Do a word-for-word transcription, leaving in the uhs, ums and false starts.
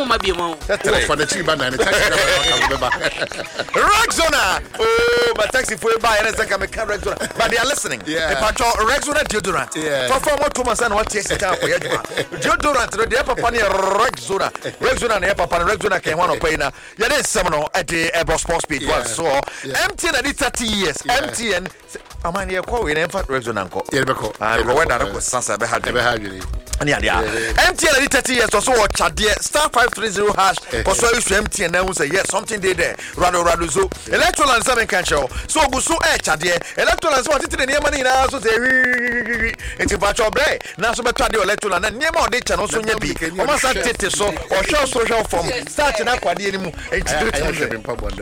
Maybe more for the cheap banana. Rexona. Oh, but taxi for buy and I can Rexona. But they are listening. Yeah. Rexona deodorant. Yeah. For former Thomas and what yes, deodorant, the upper pani Rexona. Rexona and upper pan Rexona came one of Payna. Yet seminal at the Airbus Sports Speed one. So M T N at thirty years. M T N. I'm on your call in Emphat Rexona. I go when I was Sasa Behad. Yeah, yeah. M T N thirty years or so, Chadia, star five three zero hash, for so you M T N, and we say, yes, something did there. Rado Raduzo, electoral and seven can show. So go so eh, Chadia, electoral and what it in the money now, so say, it's a virtual day. Now, so better the electoral and near more data, no sooner be. Almost at so, or show social form, starting up what the enemy.